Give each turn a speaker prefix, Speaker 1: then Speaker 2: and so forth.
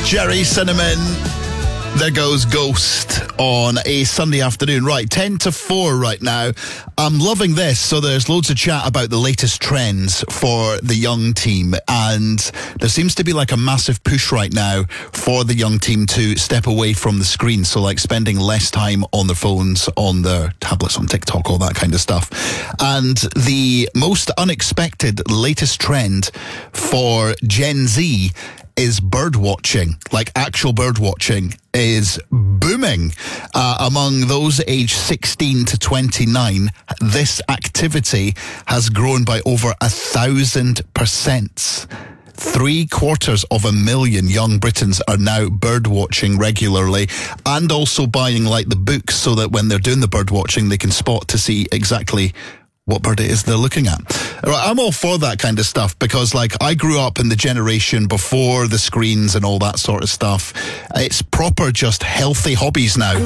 Speaker 1: Jerry Cinnamon. There goes Ghost on a Sunday afternoon. Right, 10 to 4 right now. I'm loving this. So there's loads of chat about the latest trends for the young team. And there seems to be like a massive push right now for the young team to step away from the screen. So like spending less time on their phones, on their tablets, on TikTok, all that kind of stuff. And the most unexpected latest trend for Gen Z is bird watching. Like actual bird watching is booming among those aged 16 to 29. This activity has grown by over 1,000%. 750,000 young Britons are now bird watching regularly, and also buying like the books so that when they're doing the bird watching they can spot to see exactly what bird it is they're looking at. I'm all for that kind of stuff because, like, I grew up in the generation before the screens and all that sort of stuff. It's proper just healthy hobbies now.